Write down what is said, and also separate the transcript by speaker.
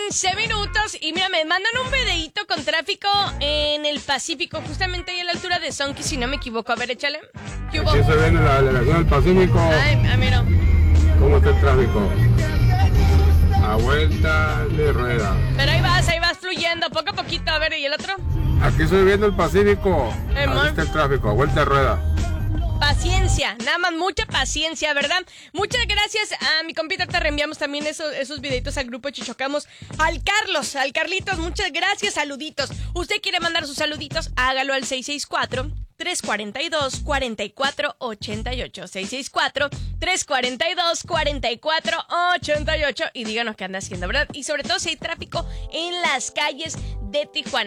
Speaker 1: 15 minutos y mira, me mandan un videíto con tráfico en el Pacífico, justamente ahí a la altura de Sonky, si no me equivoco. A ver, échale. ¿Qué hubo?
Speaker 2: Aquí se ve en la delegación del Pacífico.
Speaker 1: Ay, mira.
Speaker 2: ¿Cómo está el tráfico? A vuelta de rueda.
Speaker 1: Pero ahí vas fluyendo, poco a poquito. A ver, ¿y el otro?
Speaker 2: Aquí estoy viendo el Pacífico. Ahí está el tráfico, a vuelta de rueda.
Speaker 1: Paciencia, nada más mucha paciencia, ¿verdad? Muchas gracias a mi compita, te reenviamos también esos videitos al grupo Chichocamos. Al Carlitos, muchas gracias, saluditos. ¿Usted quiere mandar sus saluditos? Hágalo al 664-342-4488. 664-342-4488 y díganos qué anda haciendo, ¿verdad? Y sobre todo si hay tráfico en las calles de Tijuana.